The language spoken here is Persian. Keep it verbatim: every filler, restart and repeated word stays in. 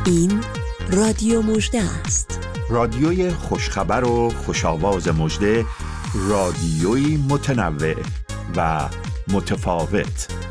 این رادیو مژده است. رادیوی خوشخبر و خوشاواز مژده، رادیوی متنوع و متفاوت.